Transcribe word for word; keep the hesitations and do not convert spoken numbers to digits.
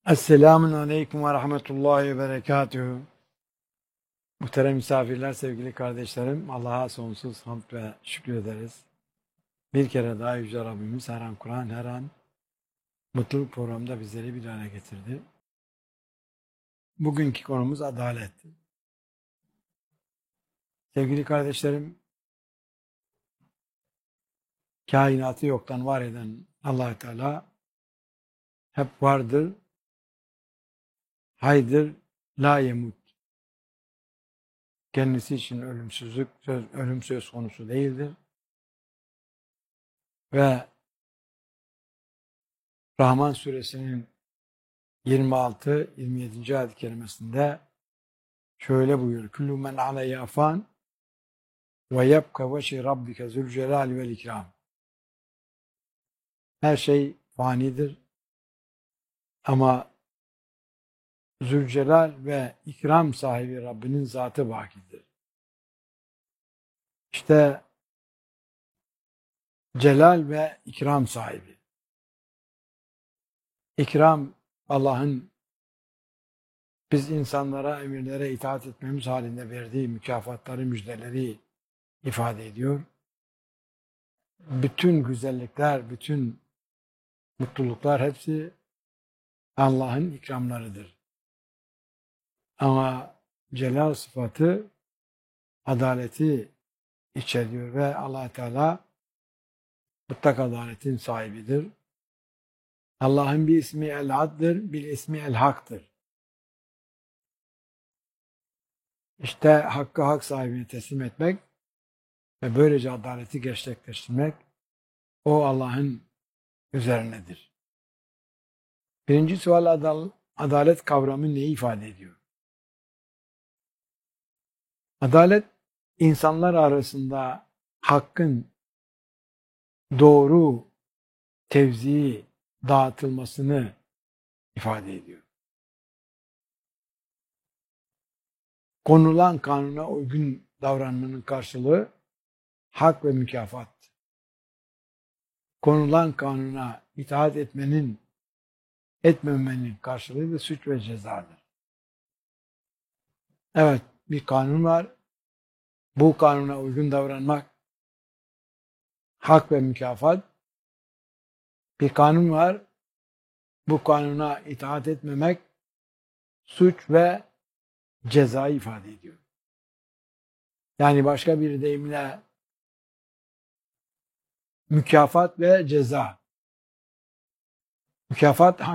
Esselamun Aleyküm ve Rahmetullahi ve Berekatuhu. Muhterem misafirler, sevgili kardeşlerim, Allah'a sonsuz hamd ve şükür ederiz. Bir kere daha Yüce Rabbimiz her an Kur'an, her an mutluluk programda bizleri bir araya getirdi. Bugünkü konumuz adalet. Sevgili kardeşlerim, kainatı yoktan var eden Allah Teala hep vardır, haydır, la yemut. Kendisi için ölümsüzlük, söz, ölüm söz konusu değildir. Ve Rahman suresinin yirmi altı yirmi yedinci ayet-i kerimesinde şöyle buyuruyor. Kullu men aleyha fan ve yebka veçhi rabbike zülcelal vel ikram. Her şey fanidir ama Zülcelal ve ikram sahibi Rabbinin zatı bakidir. İşte celal ve ikram sahibi. İkram Allah'ın biz insanlara, emirlere itaat etmemiz halinde verdiği mükafatları, müjdeleri ifade ediyor. Bütün güzellikler, bütün mutluluklar hepsi Allah'ın ikramlarıdır. Ama celal sıfatı adaleti içeriyor ve Allah Teala mutlak adaletin sahibidir. Allah'ın bir ismi el-ad'dır, bir ismi el-hak'tır. İşte hakkı hak sahibine teslim etmek ve böylece adaleti gerçekleştirmek o Allah'ın üzerinedir. Birinci sual adal adalet kavramı neyi ifade ediyor? Adalet insanlar arasında hakkın doğru tevzii dağıtılmasını ifade ediyor. Konulan kanuna uygun davranmanın karşılığı hak ve mükafat. Konulan kanuna itaat etmenin, etmemenin karşılığı da suç ve cezadır. Evet, bir kanun var. Bu kanuna uygun davranmak hak ve mükafat. Bir kanun var. Bu kanuna itaat etmemek suç ve ceza ifade ediyor. Yani başka bir deyimle mükafat ve ceza. Mükafat